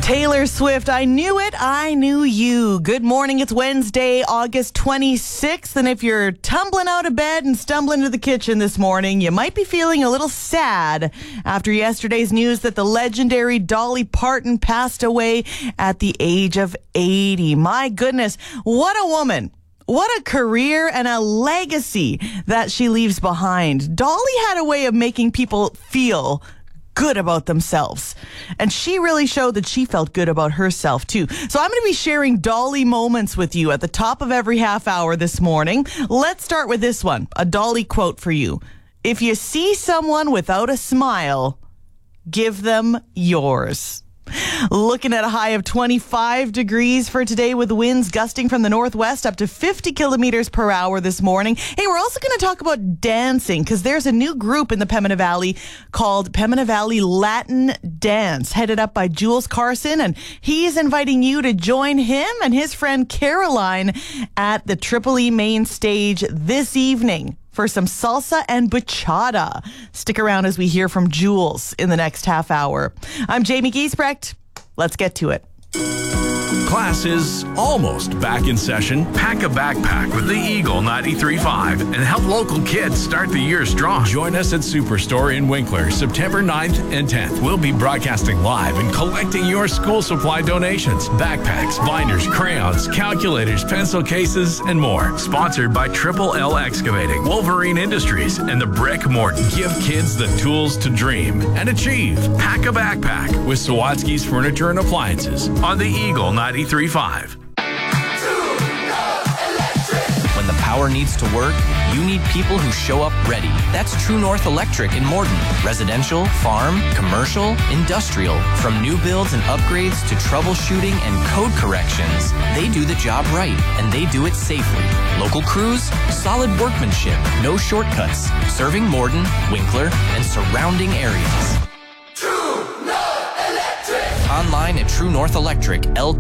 Taylor Swift, I knew it, I knew you. Good morning, it's Wednesday, August 26th, and if you're tumbling out of bed and stumbling to the kitchen this morning, you might be feeling a little sad after yesterday's news that the legendary Dolly Parton passed away at the age of 80. My goodness, what a woman. What a career and a legacy that she leaves behind. Dolly had a way of making people feel good about themselves. And she really showed that she felt good about herself too. So I'm going to be sharing Dolly moments with you at the top of every half hour this morning. Let's start with this one, a Dolly quote for you. If you see someone without a smile, give them yours. Looking at a high of 25 degrees for today with winds gusting from the northwest up to 50 kilometers per hour this morning. Hey, we're also going to talk about dancing because there's a new group in the Pembina Valley called Pembina Valley Latin Dance, headed up by Jules Carson, and he's inviting you to join him and his friend Caroline at the Triple E main stage this evening for some salsa and bachata. Stick around as we hear from Jules in the next half hour. I'm Jamie Giesbrecht. Let's get to it. Class is almost back in session. Pack a backpack with the Eagle 93.5 and help local kids start the year strong. Join us at Superstore in Winkler, September 9th and 10th. We'll be broadcasting live and collecting your school supply donations. Backpacks, binders, crayons, calculators, pencil cases, and more. Sponsored by Triple L Excavating, Wolverine Industries, and the Brick Morton. Give kids the tools to dream and achieve. Pack a backpack with Sawatsky's Furniture and Appliances on the Eagle 93.5. When the power needs to work, you need people who show up ready. That's True North Electric in Morden. Residential, farm, commercial, industrial. From new builds and upgrades to troubleshooting and code corrections, they do the job right, and they do it safely. Local crews, solid workmanship, no shortcuts. Serving Morden, Winkler, and surrounding areas. Online at True North Electric,